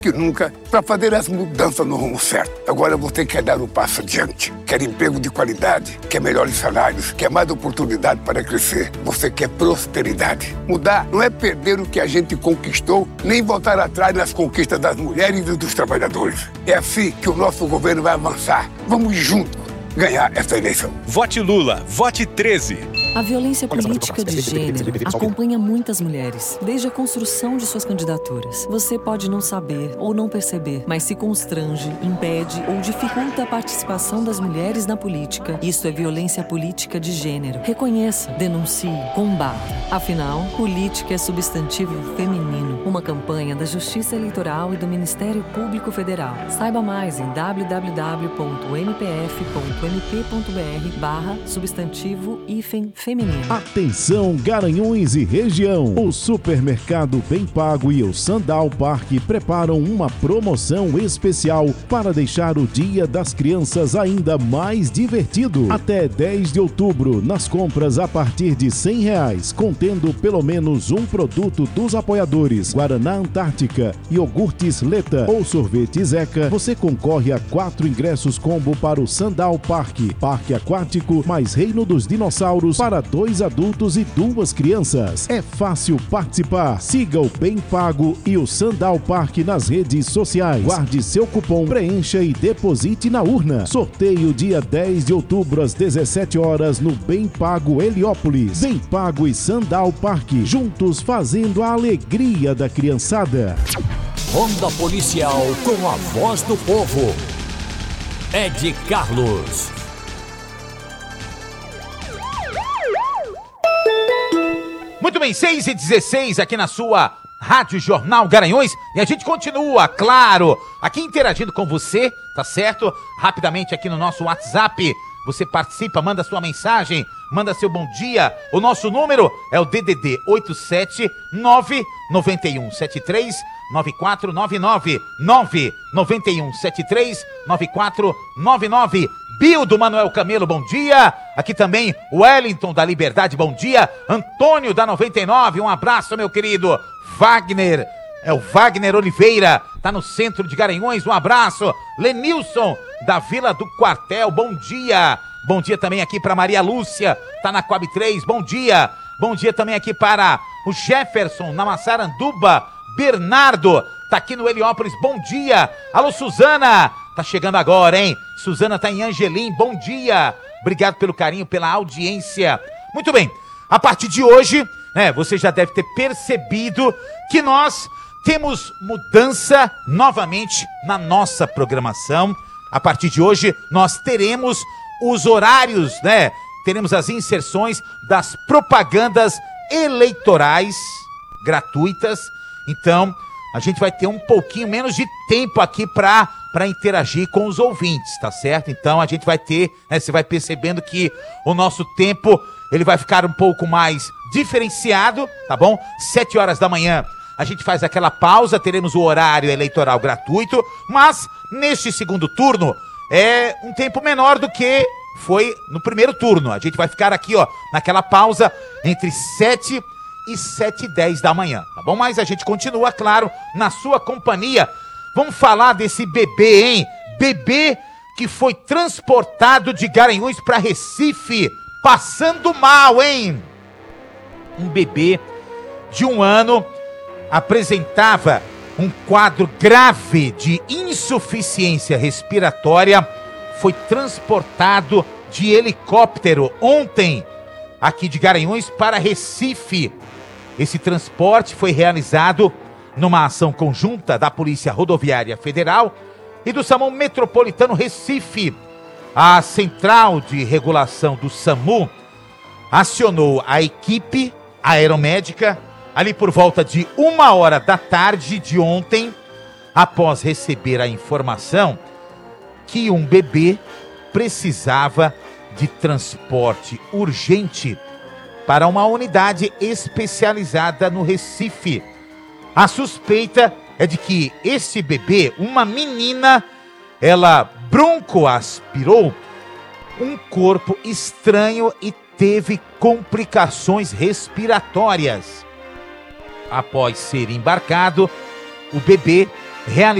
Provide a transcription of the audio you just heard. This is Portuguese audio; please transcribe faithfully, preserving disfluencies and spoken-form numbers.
que nunca para fazer essa mudança no rumo certo. Agora você quer dar um passo adiante, quer emprego de qualidade, quer melhores salários, quer mais oportunidade para crescer. Você quer prosperidade. Mudar não é perder o que a gente conquistou, nem voltar atrás nas conquistas das mulheres e dos trabalhadores. É assim que o nosso governo vai avançar. Vamos juntos ganhar essa eleição. Vote Lula, vote treze. A violência política de gênero acompanha muitas mulheres, desde a construção de suas candidaturas. Você pode não saber ou não perceber, mas se constrange, impede ou dificulta a participação das mulheres na política. Isso é violência política de gênero. Reconheça, denuncie, combata. Afinal, política é substantivo feminino. Uma campanha da Justiça Eleitoral e do Ministério Público Federal. Saiba mais em w w w ponto m p f ponto m p ponto b r barra substantivo hífen feminino. Atenção, Garanhuns e região! O Supermercado Bem Pago e o Sandal Parque preparam uma promoção especial para deixar o Dia das Crianças ainda mais divertido. Até dez de outubro, nas compras a partir de cem reais, contendo pelo menos um produto dos apoiadores Guaraná Antártica, iogurtes Leta ou sorvete Zeca, você concorre a quatro ingressos combo para o Sandal Parque, parque aquático mais Reino dos Dinossauros para dois adultos e duas crianças. É fácil participar. Siga o Bem Pago e o Sandal Parque nas redes sociais. Guarde seu cupom, preencha e deposite na urna. Sorteio dia dez de outubro às dezessete horas no Bem Pago Heliópolis. Bem Pago e Sandal Parque, juntos fazendo a alegria da criançada. Ronda Policial com a voz do povo. Ed Carlos. Muito bem, seis e dezesseis aqui na sua Rádio Jornal Garanhuns. E a gente continua, claro, aqui interagindo com você, tá certo? Rapidamente aqui no nosso WhatsApp. Você participa, manda sua mensagem, manda seu bom dia. O nosso número é o D D D oito sete nove nove um sete três nove quatro nove nove nove nove um sete três nove quatro nove nove. Bio do Manuel Camelo, bom dia. Aqui também Wellington da Liberdade, bom dia. Antônio da noventa e nove, um abraço, meu querido. Wagner, é o Wagner Oliveira, tá no centro de Garanhuns, um abraço. Lenilson da Vila do Quartel, bom dia. Bom dia também aqui para Maria Lúcia, tá na Coab três, bom dia. Bom dia também aqui para o Jefferson na Massaranduba. Bernardo tá aqui no Heliópolis, bom dia. Alô, Suzana, tá chegando agora, hein? Suzana tá em Angelim, bom dia. Obrigado pelo carinho, pela audiência. Muito bem, a partir de hoje, né, você já deve ter percebido que nós temos mudança novamente na nossa programação. A partir de hoje, nós teremos os horários, né? Teremos as inserções das propagandas eleitorais gratuitas. Então, a gente vai ter um pouquinho menos de tempo aqui para para interagir com os ouvintes, tá certo? Então, a gente vai ter, né, você vai percebendo que o nosso tempo, ele vai ficar um pouco mais diferenciado, tá bom? Sete horas da manhã, a gente faz aquela pausa, teremos o horário eleitoral gratuito, mas neste segundo turno, é um tempo menor do que foi no primeiro turno. A gente vai ficar aqui, ó, naquela pausa entre sete e sete e dez da manhã, tá bom? Mas a gente continua, claro, na sua companhia. Vamos falar desse bebê, hein? Bebê que foi transportado de Garanhuns para Recife, passando mal, hein? Um bebê de um ano apresentava um quadro grave de insuficiência respiratória, foi transportado de helicóptero ontem, aqui de Garanhuns para Recife. Esse transporte foi realizado numa ação conjunta da Polícia Rodoviária Federal e do SAMU Metropolitano Recife. A Central de Regulação do SAMU acionou a equipe aeromédica ali por volta de uma hora da tarde de ontem, após receber a informação que um bebê precisava de transporte urgente para uma unidade especializada no Recife. A suspeita é de que esse bebê, uma menina, ela broncoaspirou um corpo estranho e teve complicações respiratórias. Após ser embarcado, o bebê realizando